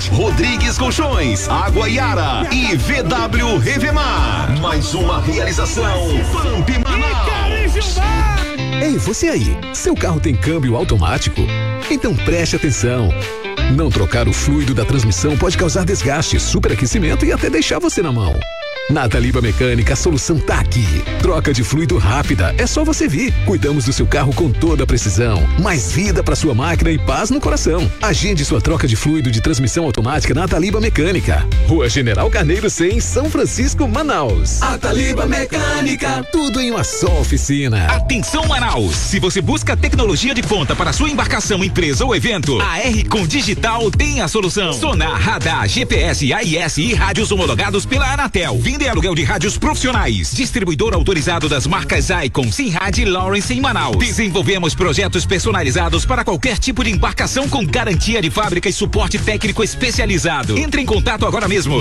Rodrigues Colchões, Água Yara e VW Revemar. Mais uma realização Pamp Manaus. Ei, você aí, seu carro tem câmbio automático? Então preste atenção. Não trocar o fluido da transmissão pode causar desgaste, superaquecimento e até deixar você na mão. Na Ataliba Mecânica, a solução tá aqui. Troca de fluido rápida, é só você vir. Cuidamos do seu carro com toda a precisão. Mais vida para sua máquina e paz no coração. Agende sua troca de fluido de transmissão automática na Ataliba Mecânica. Rua General Carneiro 100, São Francisco, Manaus. Ataliba Mecânica, tudo em uma só oficina. Atenção, Manaus! Se você busca tecnologia de ponta para sua embarcação, empresa ou evento, a R-Com Digital tem a solução. Sonar, radar, GPS, AIS e rádios homologados pela Anatel. Venda e aluguel de rádios profissionais. Distribuidor autorizado das marcas Icon, Simrad e Lawrence em Manaus. Desenvolvemos projetos personalizados para qualquer tipo de embarcação com garantia de fábrica e suporte técnico especializado. Entre em contato agora mesmo.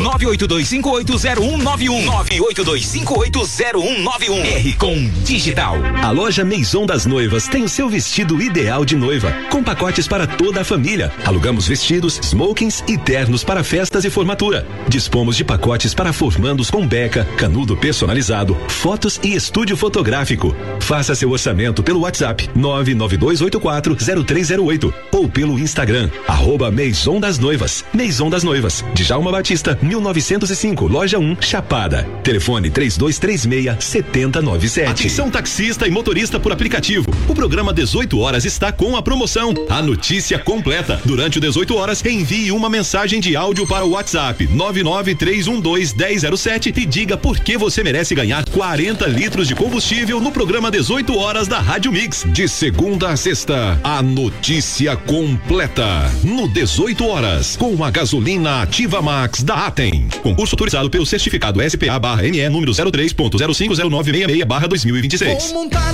982580191. 982580191. R-Com Digital. A loja Maison das Noivas tem o seu vestido ideal de noiva, com pacotes para toda a família. Alugamos vestidos, smokings e ternos para festas e formatura. Dispomos de pacotes para formandos com beca, canudo personalizado, fotos e estúdio fotográfico. Faça seu orçamento pelo WhatsApp 992840308 ou pelo Instagram @Maison das Noivas. Maison das Noivas, Djalma Batista, 1905, loja 1, Chapada. Telefone 3236-7097. Atenção taxista e motorista por aplicativo. O programa 18 horas está com a promoção. A notícia completa. Durante o 18 horas, envie uma mensagem de áudio para o WhatsApp 993121007 e diga por que você merece ganhar 40 litros de combustível no programa 18 horas da Rádio Mix. De segunda a sexta, a notícia completa. No 18 horas, com a gasolina Ativa Max da Atem. Concurso autorizado pelo certificado SPA/ME número 03.050966/2026.